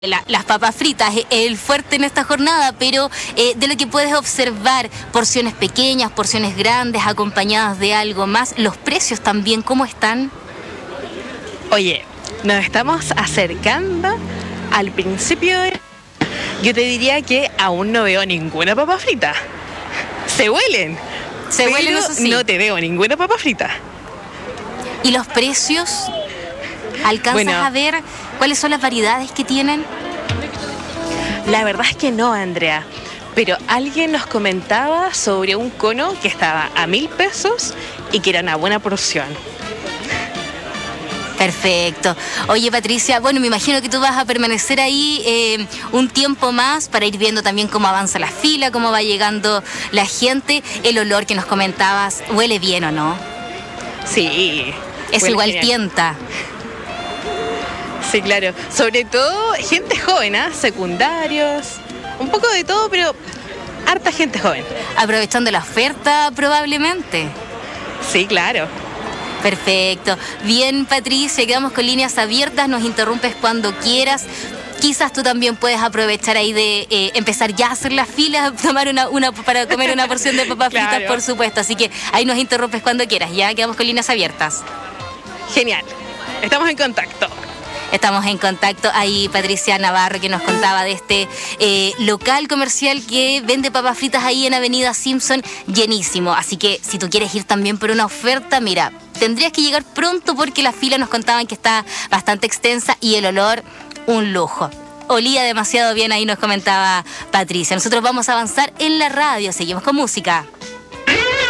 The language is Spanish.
Las papas fritas es el fuerte en esta jornada, pero de lo que puedes observar, porciones pequeñas, porciones grandes, acompañadas de algo más, los precios también, ¿cómo están? Oye, nos estamos acercando al principio de... Yo te diría que aún no veo ninguna papa frita. Se huelen. Se huelen, eso sí. No te veo ninguna papa frita. ¿Y los precios? ¿Alcanzas a ver cuáles son las variedades que tienen? La verdad es que no, Andrea. Pero alguien nos comentaba sobre un cono que estaba a 1.000 pesos y que era una buena porción. Perfecto. Oye, Patricia, bueno, me imagino que tú vas a permanecer ahí un tiempo más para ir viendo también cómo avanza la fila, cómo va llegando la gente. El olor que nos comentabas, ¿huele bien o no? Sí. Es igual genial. Tienta. Sí, claro. Sobre todo gente joven, secundarios, un poco de todo, pero harta gente joven. Aprovechando la oferta, probablemente. Sí, claro. Perfecto. Bien, Patricia, quedamos con líneas abiertas, nos interrumpes cuando quieras. Quizás tú también puedes aprovechar ahí de empezar ya a hacer las filas, tomar para comer una porción de papas fritas, claro. Por supuesto. Así que ahí nos interrumpes cuando quieras, ya quedamos con líneas abiertas. Genial. Estamos en contacto. Estamos en contacto ahí, Patricia Navarro, que nos contaba de este local comercial que vende papas fritas ahí en Avenida Simpson, llenísimo. Así que si tú quieres ir también por una oferta, mira, tendrías que llegar pronto porque la fila nos contaban que está bastante extensa y el olor, un lujo. Olía demasiado bien, ahí nos comentaba Patricia. Nosotros vamos a avanzar en la radio, seguimos con música.